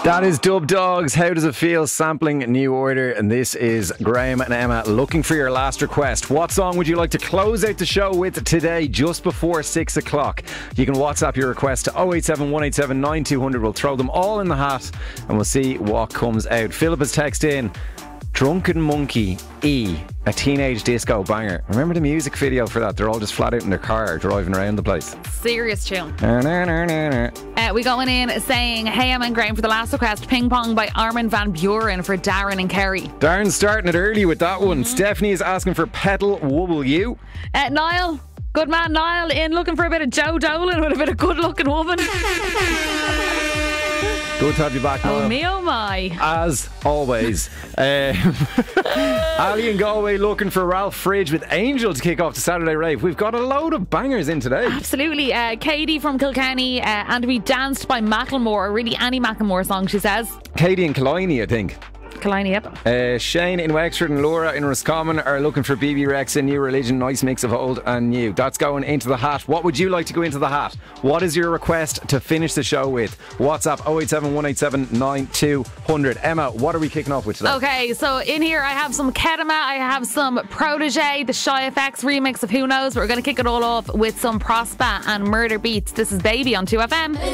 That is Dub Dogs. How does it feel? Sampling New Order. And this is Graham and Emma looking for your last request. What song would you like to close out the show with today, just before 6 o'clock? You can WhatsApp your request to 087 187 9200. We'll throw them all in the hat and we'll see what comes out. Philip has texted in Drunken Monkey E, a teenage disco banger. Remember the music video for that? They're all just flat out in their car driving around the place. Serious tune. We going in saying, hey, I'm in Graham for the last request. Ping Pong by Armin van Buuren for Darren and Kerry. Darren's starting it early with that one. Stephanie is asking for Pedal Wobble You. Niall, good man Niall, in looking for a bit of Joe Dolan with a bit of good looking woman. Good to have you back, Niall. Oh me, oh my. As always. Ali in Galway looking for Ralph Fridge with Angel to kick off the Saturday rave. We've got a load of bangers in today. Absolutely. Katie from Kilkenny, and we danced by Macklemore, a really Annie Macklemore song, she says. Katie in Killiney, I think. Killiney, yep. Shane in Wexford and Laura in Roscommon are looking for BB Rex and New Religion. Nice mix of old and new. That's going into the hat. What would you like to go into the hat? What is your request to finish the show with? WhatsApp 087 187 9200. Emma, what are we kicking off with today? Okay, so in here I have some Kedema, I have some Protege, the Shy FX remix of Who Knows. We're going to kick it all off with some Prospa and Murder Beats. This is Baby on 2FM.